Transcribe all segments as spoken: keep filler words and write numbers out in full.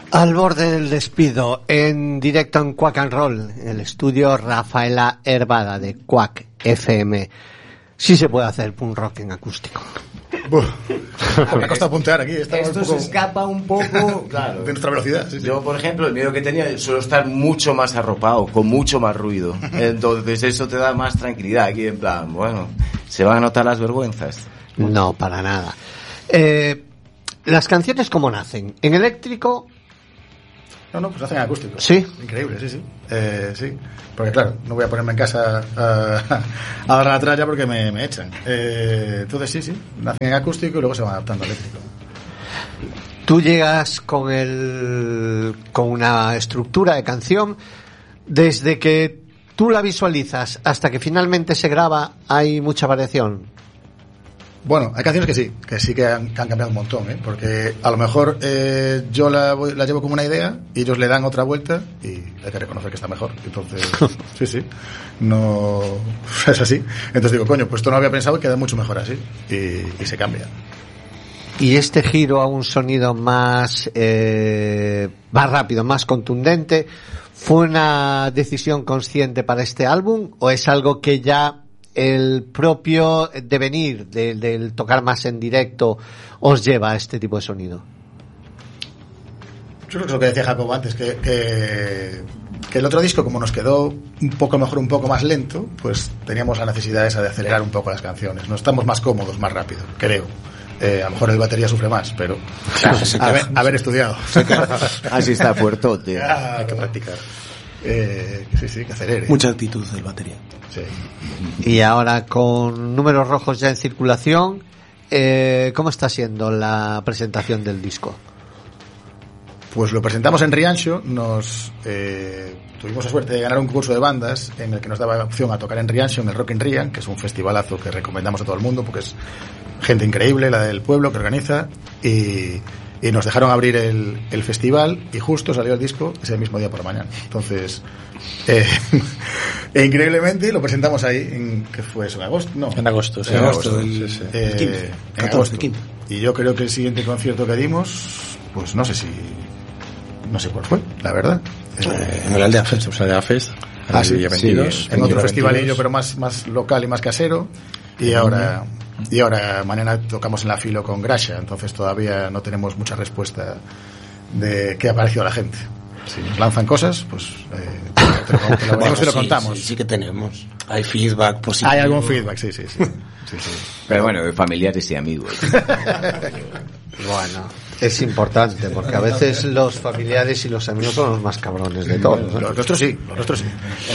Al borde del despido, en directo en Quack and Roll, en el estudio Rafaela Hervada de Quack F M. Sí se puede hacer punk rock en acústico. Buf, me ha costado apuntear aquí. Esto un poco, se escapa un poco, claro, de nuestra velocidad. Sí, sí. Yo, por ejemplo, el miedo que tenía suelo estar mucho más arropado, con mucho más ruido. Entonces eso te da más tranquilidad aquí, en plan, bueno, se van a notar las vergüenzas. No, para nada. Eh, ¿Las canciones cómo nacen? ¿En eléctrico? No, no, pues hacen acústico. Sí. Increíble, sí, sí. Eh, sí. Porque claro, no voy a ponerme en casa a, a dar la tralla porque me, me echan. Eh, entonces sí, sí. Nacen en acústico y luego se van adaptando al eléctrico. Tú llegas con el con una estructura de canción. Desde que tú la visualizas hasta que finalmente se graba, hay mucha variación. Bueno, hay canciones que sí, que sí que han, que han cambiado un montón, ¿eh? Porque a lo mejor eh, yo la, voy, la llevo como una idea y ellos le dan otra vuelta y hay que reconocer que está mejor. Entonces, sí, sí, no es así. Entonces digo, coño, pues esto no había pensado y queda mucho mejor así y, y se cambia. Y este giro a un sonido más eh, más rápido, más contundente, ¿fue una decisión consciente para este álbum o es algo que ya el propio devenir del, del tocar más en directo os lleva a este tipo de sonido? Yo creo que es lo que decía Jacobo antes, que, que, que el otro disco, como nos quedó un poco mejor, un poco más lento, pues teníamos la necesidad esa de acelerar un poco las canciones. No estamos más cómodos, más rápido, creo. Eh, a lo mejor el batería sufre más, pero claro, haber, haber estudiado. Así está fuertote. Ah, hay que practicar. Eh, sí, sí, que acelere. Mucha actitud del batería. Sí. Y ahora con números rojos ya en circulación, eh, ¿cómo está siendo la presentación del disco? Pues lo presentamos en Rianxo, nos eh, tuvimos la suerte de ganar un concurso de bandas en el que nos daba opción a tocar en Rianxo, en el Rock in Rian, que es un festivalazo que recomendamos a todo el mundo porque es gente increíble, la del pueblo que organiza, y, y nos dejaron abrir el, el festival y justo salió el disco ese mismo día por la mañana. Entonces, eh, e increíblemente lo presentamos ahí, en, ¿qué fue eso? ¿En agosto? No. En agosto, sí. En agosto, el, sí, sí. el Eh, quince, en catorce, agosto. quince. Y yo creo que el siguiente concierto que dimos, pues no sé si... No sé cuál fue, la verdad. Eh, en el Aldea Fest, o sea, Aldea Fest. Ah, sí, día veintidós, en otro veintidós, festivalillo, pero más, más local y más casero. Y ahora, y ahora mañana tocamos en la Filo con Grasha, entonces todavía no tenemos mucha respuesta de qué ha parecido a la gente. Si nos lanzan cosas, pues eh, te lo, te lo, te lo, bueno, te lo sí, contamos. Sí, sí que tenemos. Hay feedback positivo. Hay algún feedback, sí, sí, sí. sí, sí. Pero bueno, familiares y amigos. Bueno, es importante porque a veces los familiares y los amigos son los más cabrones de todos, ¿no? Los nuestros sí, los nuestros sí.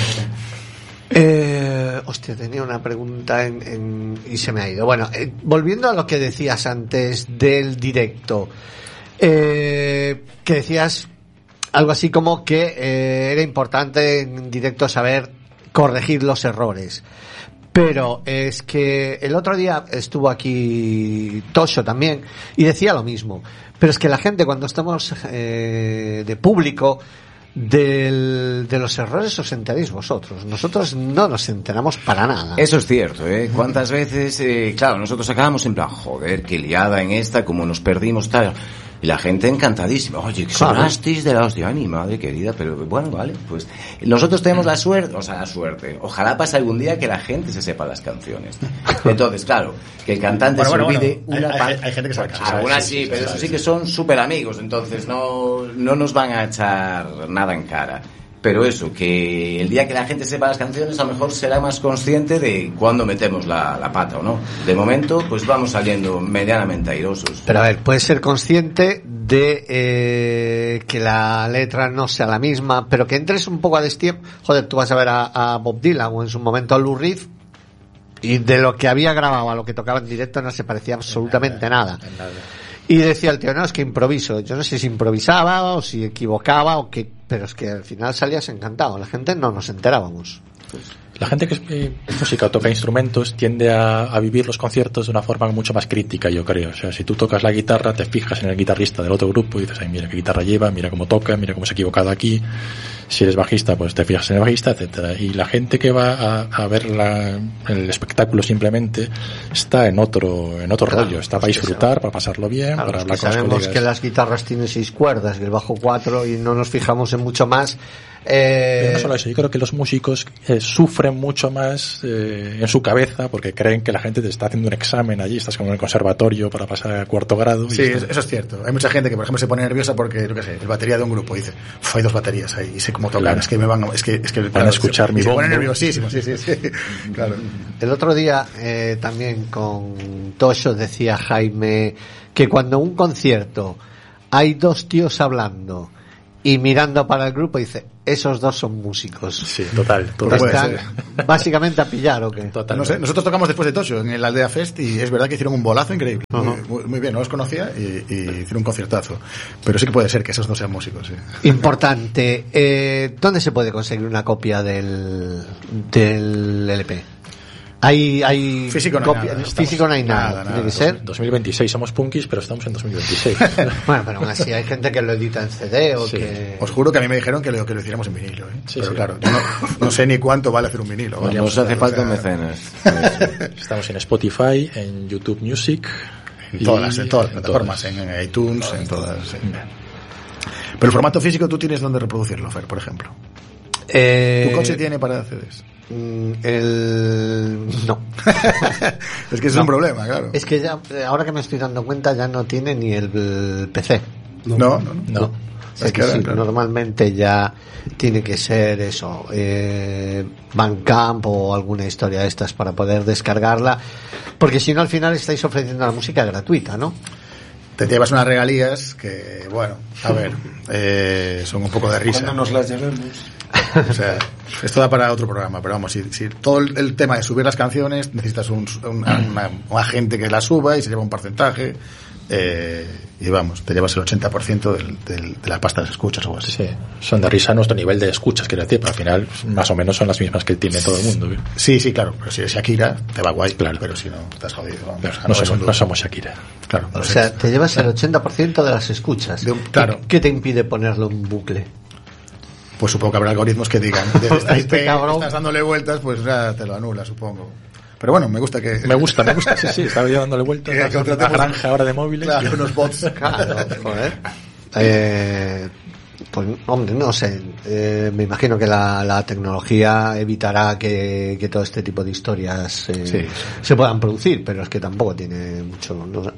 Eh, hostia, tenía una pregunta en, en, y se me ha ido. Bueno, eh, volviendo a lo que decías antes del directo, eh, que decías algo así como que eh, era importante en directo saber corregir los errores. Pero es que el otro día estuvo aquí Tosho también y decía lo mismo. Pero es que la gente, cuando estamos eh, de público, del, de los errores os enteráis vosotros. Nosotros no nos enteramos para nada. Eso es cierto, ¿eh? ¿Cuántas veces, eh, claro, nosotros acabamos en plan, joder, qué liada en esta, como nos perdimos, tal... Y la gente encantadísima. Oye, que sonasteis de la hostia, mi madre querida. Pero bueno, vale, pues nosotros tenemos la suerte, o sea, la suerte. Ojalá pase algún día que la gente se sepa las canciones. Entonces, claro, que el cantante bueno, se bueno, olvide bueno. una Hay, hay, hay gente que sabe. pues, algunas sí, sí, pero sí, eso sí que son súper amigos. Entonces no, no nos van a echar nada en cara. Pero eso, que el día que la gente sepa las canciones, a lo mejor será más consciente de cuándo metemos la, la pata o no. De momento, pues vamos saliendo medianamente airosos. Pero a ver, puedes ser consciente de eh, que la letra no sea la misma, pero que entres un poco a destiempo. Joder, tú vas a ver a, a Bob Dylan o en su momento a Lou Reed y de lo que había grabado a lo que tocaba en directo no se parecía absolutamente nada. nada. Y decía el tío, no, es que improviso. Yo no sé si improvisaba o si equivocaba o qué, pero es que al final salías encantado. La gente no nos enterábamos. La gente que es eh, música o toca instrumentos tiende a, a vivir los conciertos de una forma mucho más crítica, yo creo. O sea, si tú tocas la guitarra, te fijas en el guitarrista del otro grupo y dices, ay, mira qué guitarra lleva, mira cómo toca, mira cómo se ha equivocado aquí. Si eres bajista, pues te fijas en el bajista, etcétera. Y la gente que va a, a ver la, el espectáculo simplemente está en otro, en otro claro, rollo. Está para disfrutar, para pasarlo bien, claro, para hablar con los sabemos colegas. que las guitarras tienen seis cuerdas y el bajo cuatro y no nos fijamos en mucho más. Eh... Pero no solo eso, yo creo que los músicos eh, sufren mucho más eh, en su cabeza porque creen que la gente te está haciendo un examen allí, estás como en el conservatorio para pasar a cuarto grado. Sí, y eso, eso es cierto. Hay mucha gente que, por ejemplo, se pone nerviosa porque, yo qué sé, el batería de un grupo dice, hay dos baterías ahí y sé cómo tocan, claro. es que me van a, es que, es que van claro, a escuchar se, mi y bombo. Se pone nerviosísimo, sí, sí, sí. Claro. El otro día eh, también con Tosho decía Jaime que cuando un concierto hay dos tíos hablando y mirando para el grupo, dice, esos dos son músicos. Sí, total, total. Están básicamente a pillar, ¿o qué? Total. No sé, nosotros tocamos después de Tosho en el Aldea Fest y es verdad que hicieron un bolazo increíble. Uh-huh. muy, muy, muy bien, no los conocía y, y hicieron un conciertazo. Pero sí que puede ser que esos dos sean músicos, sí. Importante, eh, ¿dónde se puede conseguir una copia del, del L P? Hay, hay físico no copia, hay nada. Físico no hay nada, nada, tiene nada. que ser. dos mil veintiséis somos punkis, pero estamos en dos mil veintiséis. Bueno, pero aún así hay gente que lo edita en C D o sí. que... Os juro que a mí me dijeron que lo, que lo hiciéramos en vinilo, ¿eh? Sí, pero sí. claro, yo no, no sé ni cuánto vale hacer un vinilo. No nos hace falta un mecenas. Estamos en Spotify, en YouTube Music. En todas, las, en todas las en plataformas, todas. en, en iTunes, en todas. Sí. Pero el formato físico tú tienes donde reproducirlo, Fer, por ejemplo. Eh, ¿Tu coche tiene para C Ds? El... No. Es que ese no. es un problema, claro. Es que ya, ahora que me estoy dando cuenta, ya no tiene ni el P C. No, no, no. No. O sea Es que que sí, ahora, claro. normalmente ya tiene que ser eso, eh, Bandcamp o alguna historia de estas para poder descargarla, porque si no al final estáis ofreciendo la música gratuita, ¿no? Te llevas unas regalías que, bueno, a ver, eh, son un poco de risa. Cuando nos las llevemos. O sea, esto da para otro programa, pero vamos, si, si todo el, el tema de subir las canciones, necesitas un, un, una, un agente que las suba y se lleva un porcentaje, eh, y vamos, te llevas el ochenta por ciento del, del, de la pasta de escuchas o algo así. Sí, son de risa nuestro nivel de escuchas, quiero decir, pero al final más o menos son las mismas que tiene todo el mundo. ¿Sí? Sí, sí, claro, pero si eres Shakira, te va guay, claro. Pero si no, estás jodido. Vamos, Claro, no, no, eso somos, duda. no somos Shakira. Claro, no O sé. sea, te llevas el ochenta por ciento de las escuchas. De un- claro. ¿Qué, qué te impide ponerlo en bucle? Pues supongo que habrá algoritmos que digan, desde esta I Este P cabrón. estás dándole vueltas, pues ya te lo anula, supongo. Pero bueno, me gusta que... Me gusta, me gusta, sí, sí, estaba yo dándole vueltas Que a una contratemos- granja ahora de móviles. Claro, unos bots. Claro, joder. Eh, pues, hombre, no sé. Eh, me imagino que la, la tecnología evitará que, que todo este tipo de historias eh, Sí. se puedan producir, pero es que tampoco tiene mucho. No sé.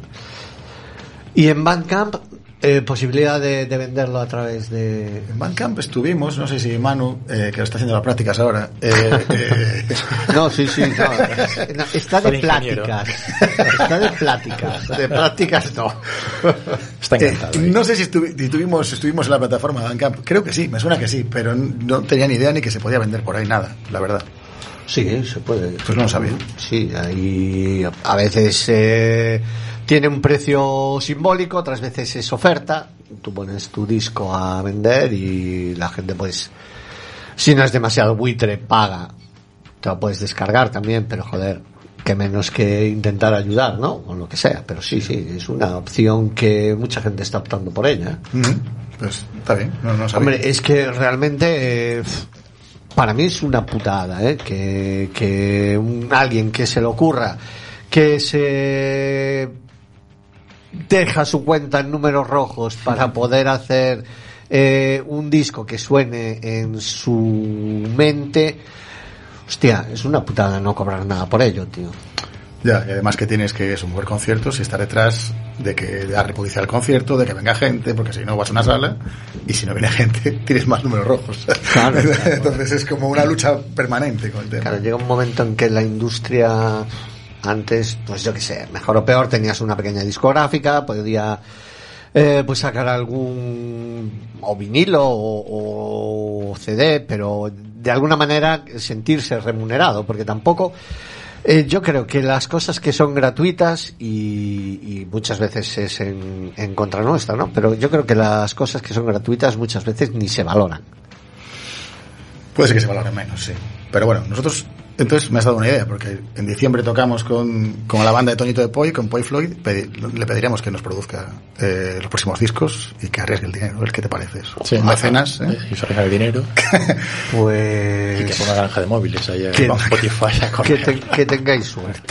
Y en Bandcamp, eh, posibilidad de, de venderlo a través de. En Bandcamp estuvimos, no sé si Manu, eh, que está haciendo las prácticas ahora, eh, eh, No, sí, sí, no. No, está de Soy ingeniero. pláticas. Está de pláticas. De prácticas no. Está encantado. eh, ahí. no sé si, estuvi- si estuvimos, estuvimos en la plataforma de Bandcamp, creo que sí, me suena que sí, pero no tenía ni idea ni que se podía vender por ahí nada, la verdad. Sí, se puede. Pues no lo sabía. Sí, ahí a veces eh, tiene un precio simbólico, otras veces es oferta. Tú pones tu disco a vender y la gente, pues, si no es demasiado buitre, paga. Te lo puedes descargar también, pero joder, que menos que intentar ayudar, ¿no? O lo que sea. Pero sí, sí, es una opción que mucha gente está optando por ella. Ujú. Pues está bien, no, no sabía. Hombre, es que realmente eh, para mí es una putada, ¿eh? Que, que un, alguien que se le ocurra que se deja su cuenta en números rojos para poder hacer eh, un disco que suene en su mente, hostia, es una putada no cobrar nada por ello, tío. Ya, y además que tienes que eso, mover conciertos y estar detrás de que dar publicidad al concierto, de que venga gente, porque si no vas a una sala y si no viene gente tienes más números rojos. Claro, claro. Entonces es como una lucha permanente con el tema. Claro, llega un momento en que la industria antes, pues yo qué sé, mejor o peor, tenías una pequeña discográfica, podía eh, pues sacar algún o vinilo o, o C D, pero de alguna manera sentirse remunerado, porque tampoco eh, yo creo que las cosas que son gratuitas y, y muchas veces es en, en contra nuestra, ¿no? Pero yo creo que las cosas que son gratuitas muchas veces ni se valoran. Puede ser que se valore menos, sí. Pero bueno, nosotros, entonces me has dado una idea, porque en diciembre tocamos con, con la banda de Toñito de Poi, con Poi Floyd, pedi, le pediríamos que nos produzca eh, los próximos discos y que arriesgue el dinero. ¿Qué te parece eso? Sí, mecenas, ¿eh? Y se arriesga el dinero. Pues... Y que ponga granja de móviles ahí que, con Spotify a que, te, que tengáis suerte.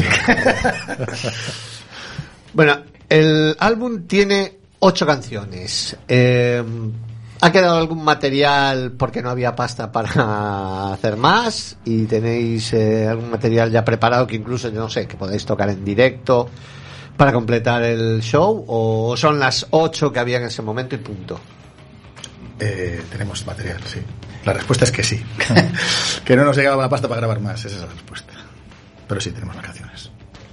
Bueno, el álbum tiene ocho canciones. Eh, ¿Ha quedado algún material porque no había pasta para hacer más? ¿Y tenéis eh, algún material ya preparado que incluso, yo no sé, que podéis tocar en directo para completar el show? ¿O son las ocho que había en ese momento y punto? Eh, tenemos material, sí. La respuesta es que sí. Que no nos llegaba la pasta para grabar más, esa es la respuesta. Pero sí, tenemos las canciones.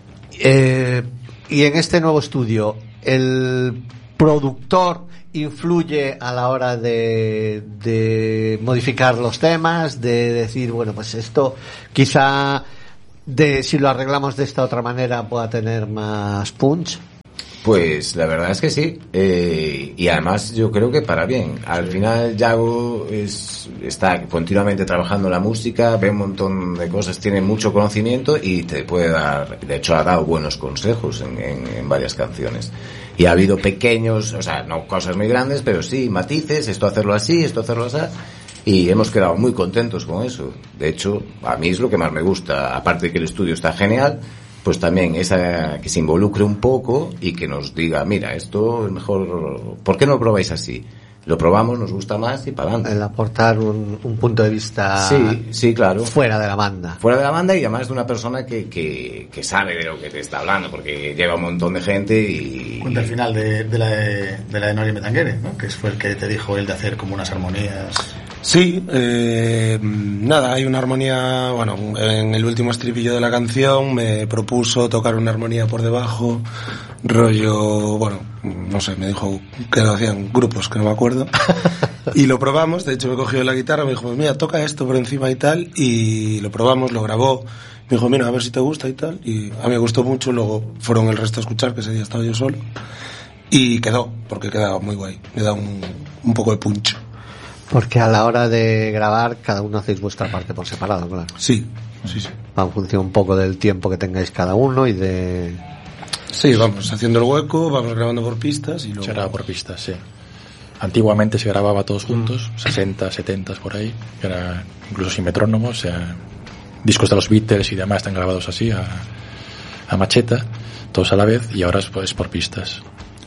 Eh, y en este nuevo estudio, ¿el productor influye a la hora de, de modificar los temas, de decir, bueno, pues esto quizá de si lo arreglamos de esta otra manera pueda tener más punch? Pues la verdad es que sí, eh, y además yo creo que para bien. Al final Yago es, está continuamente trabajando la música, ve un montón de cosas, tiene mucho conocimiento y te puede dar, de hecho ha dado buenos consejos en, en, en varias canciones. Y ha habido pequeños, o sea, no cosas muy grandes, pero sí matices, esto hacerlo así, esto hacerlo así, y hemos quedado muy contentos con eso. De hecho, a mí es lo que más me gusta, aparte de que el estudio está genial, pues también esa que se involucre un poco y que nos diga, mira, esto es mejor, ¿por qué no lo probáis así? Lo probamos, nos gusta más y para adelante. El aportar un, un punto de vista sí, sí, claro. fuera de la banda. Fuera de la banda y además de una persona que, que, que sabe de lo que te está hablando, porque lleva un montón de gente y... Cuenta el final de, de la de, de la de Nori Metanguere, ¿no? Que fue el que te dijo él de hacer como unas armonías... Sí, eh, nada, hay una armonía, bueno, en el último estribillo de la canción me propuso tocar una armonía por debajo, rollo, bueno, no sé, me dijo que lo hacían grupos, que no me acuerdo, y lo probamos, de hecho me cogió la guitarra, me dijo, mira, toca esto por encima y tal, y lo probamos, lo grabó, me dijo, mira, a ver si te gusta y tal, y a mí me gustó mucho, luego fueron el resto a escuchar, que ese día estaba yo solo, y quedó, porque quedaba muy guay, me da un, un poco de punch. Porque a la hora de grabar, cada uno hacéis vuestra parte por separado, claro. Sí, sí, sí. Va en función un poco del tiempo que tengáis cada uno y de... Sí, vamos haciendo el hueco, vamos grabando por pistas y luego... Se graba por pistas, sí. Antiguamente se grababa todos juntos, mm. sesenta, setenta por ahí, que era incluso sin metrónomo, o sea, discos de los Beatles y demás están grabados así, a, a macheta, todos a la vez, y ahora es, es por pistas.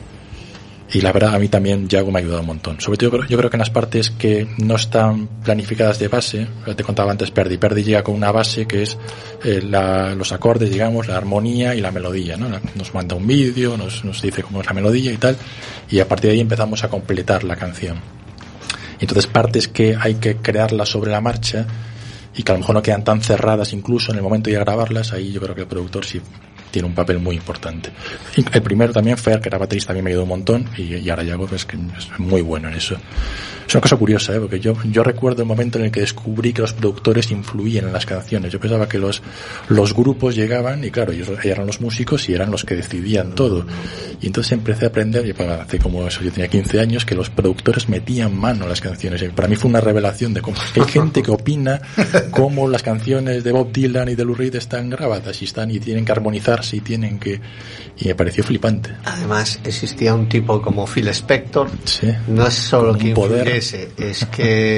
Y la verdad, a mí también Yago me ha ayudado un montón. Sobre todo, yo creo, yo creo que en las partes que no están planificadas de base, te contaba antes Perdi. Perdi llega con una base que es eh, la, los acordes, digamos, la armonía y la melodía, ¿no? Nos manda un vídeo, nos, nos dice cómo es la melodía y tal, y a partir de ahí empezamos a completar la canción. Entonces, partes que hay que crearlas sobre la marcha y que a lo mejor no quedan tan cerradas incluso en el momento de grabarlas, ahí yo creo que el productor sí tiene un papel muy importante. Y el primero también, Fer, que era baterista, también me ayudó un montón, y, y ahora Yago es que es muy bueno en eso. Es una cosa curiosa, ¿eh? Porque yo, yo recuerdo el momento en el que descubrí que los productores influían en las canciones. Yo pensaba que los, los grupos llegaban, y claro, ellos eran los músicos y eran los que decidían todo. Y entonces empecé a aprender, y hace como eso, yo tenía quince años, que los productores metían mano a las canciones. Y para mí fue una revelación de cómo hay gente que opina cómo las canciones de Bob Dylan y de Lou Reed están grabadas y están y tienen que armonizarse y tienen que... Y me pareció flipante. Además, existía un tipo como Phil Spector. Sí. No es solo que poder. Ese, es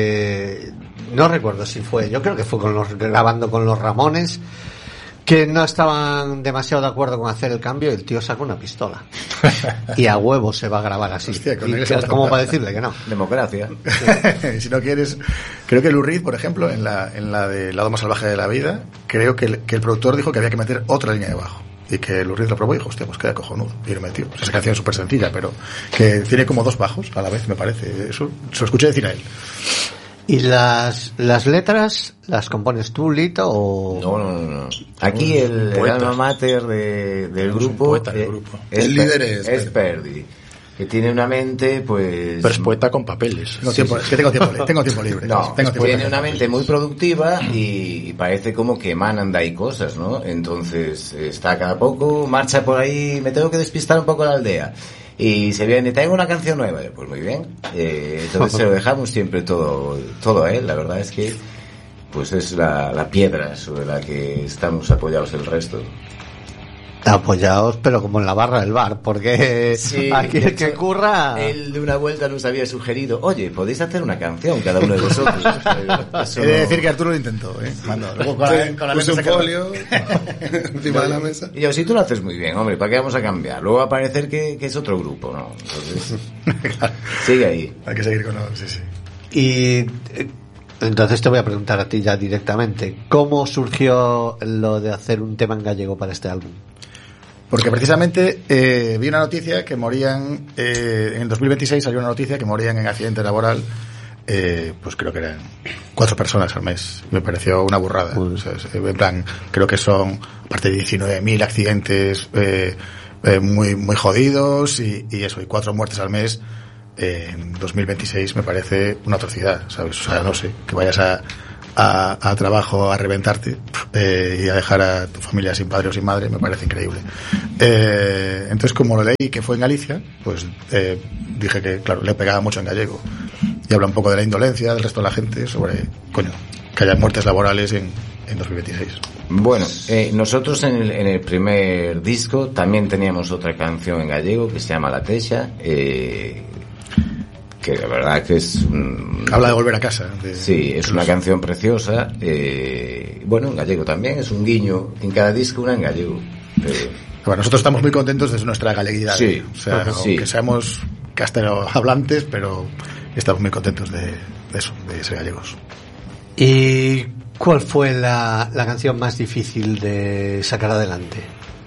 que no recuerdo si fue, yo creo que fue con los, grabando con los Ramones, que no estaban demasiado de acuerdo con hacer el cambio y el tío saca una pistola y a huevo se va a grabar así. Hostia, con y que, ¿cómo para decirle que no? Democracia. Sí. Si no quieres, creo que Lou Reed, por ejemplo, en la, en la de Lado más salvaje de la vida, creo que el, que el productor dijo que había que meter otra línea de bajo. Y que Lou Reed lo probó y dijo, hostia, pues queda cojonudo. Y lo metió. Esa canción es súper sencilla, pero que tiene como dos bajos a la vez, me parece. Eso se lo escuché decir a él. ¿Y las, las letras las compones tú, Lito, o...? No, no, no. no. Aquí el, el alma mater de, del grupo, poeta del eh, grupo. Es, el líder es, es Perdi. Que tiene una mente, pues... Pero es poeta con papeles. Tengo tiempo, sí, sí. Es que tengo tiempo, tengo tiempo libre. No, tengo tiempo tiene libre. una mente muy productiva y, y parece como que emanan de ahí cosas, ¿no? Entonces, está cada poco, marcha por ahí, me tengo que despistar un poco la aldea. Y se viene, tengo una canción nueva. Pues muy bien. Eh, entonces se lo dejamos siempre todo, todo a él. La verdad es que pues es la, la piedra sobre la que estamos apoyados el resto. Apoyados, pero como en la barra del bar, porque sí, aquí el que curra... Él de una vuelta nos había sugerido, oye, podéis hacer una canción cada uno de vosotros. He de decir que Arturo lo intentó, ¿eh? Mando, luego con la, con la Puse un mesa folio encima de la mesa. Y yo, si tú lo haces muy bien, hombre, ¿para qué vamos a cambiar? Luego va a parecer que, que es otro grupo, ¿no? Entonces, claro. Sigue ahí. Hay que seguir con los... Sí, sí. Y eh, entonces te voy a preguntar a ti ya directamente, ¿cómo surgió lo de hacer un tema en gallego para este álbum? Porque precisamente eh, vi una noticia que morían, eh, en el dos mil veintiséis salió una noticia que morían en accidente laboral, eh, pues creo que eran cuatro personas al mes. Me pareció una burrada. Bueno. O sea, en plan, creo que son, aparte de diecinueve mil accidentes eh, eh, muy muy jodidos y, y eso, y cuatro muertes al mes eh, en dos mil veintiséis me parece una atrocidad, ¿sabes? O sea, no sé, que vayas a... A, a trabajo a reventarte eh, y a dejar a tu familia sin padre o sin madre, me parece increíble. Eh, entonces, como lo leí que fue en Galicia, pues eh, dije que, claro, le pegaba mucho en gallego. Y habla un poco de la indolencia del resto de la gente sobre, coño, que haya muertes laborales en, en dos mil veintiséis. Bueno, eh, nosotros en el, en el primer disco también teníamos otra canción en gallego que se llama La Texa, eh, que la verdad que es un... Habla de volver a casa. De, sí, es una canción preciosa, eh, bueno, en gallego también, es un guiño, en cada disco una en gallego. Pero... Bueno, nosotros estamos muy contentos de nuestra galeguidad. Sí, o sea, sí. aunque seamos castellanohablantes, pero estamos muy contentos de, de eso, de ser gallegos. ¿Y cuál fue la, la canción más difícil de sacar adelante?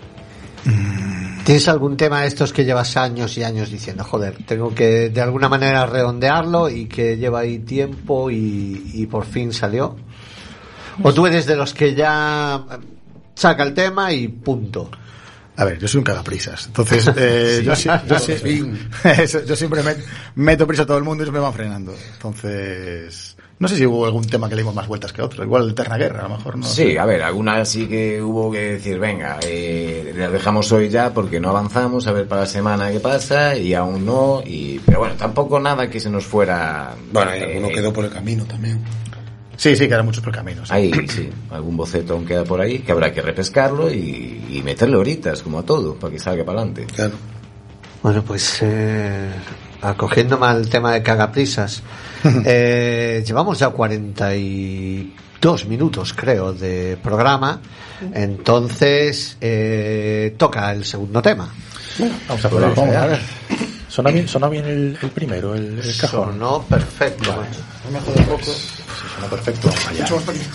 Mm. ¿Tienes algún tema de estos que llevas años y años diciendo, joder, tengo que de alguna manera redondearlo y que lleva ahí tiempo y, y por fin salió? ¿O tú eres de los que ya saca el tema y punto? A ver, yo soy un cagaprisas. Entonces, eh, yo, yo, yo, yo siempre met, meto prisa a todo el mundo y se me van frenando. Entonces, no sé si hubo algún tema que le dimos más vueltas que otro. Igual Eterna Guerra, a lo mejor no. Sí, a ver, alguna sí que hubo que decir, venga, eh, la dejamos hoy ya porque no avanzamos, a ver para la semana qué pasa, y aún no, y pero bueno, tampoco nada que se nos fuera... Bueno, y eh, alguno quedó por el camino también. Sí, sí, quedan muchos por caminos. ¿Sí? Ahí, sí, algún boceto aún queda por ahí, que habrá que repescarlo y, y meterle horitas, como a todo, para que salga para adelante. Claro. Bueno, pues eh, acogiéndome al tema de cagaprisas, eh, llevamos ya cuarenta y dos minutos, creo, de programa, entonces eh, toca el segundo tema. Bueno, vamos a probar. Vamos a ver. ¿Suena bien, suena bien el, el primero, el, el cajón? Sonó perfecto. Vale. No me jode poco. Sí, suena perfecto. Mucho más pequeño.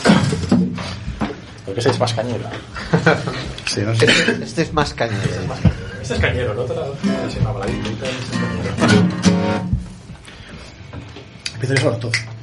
Porque ese es más cañero. Sí, no sé. Este, este es más cañero. Este es cañero, el otro es una baladita. Este es cañero. Empiezo yo solo todo.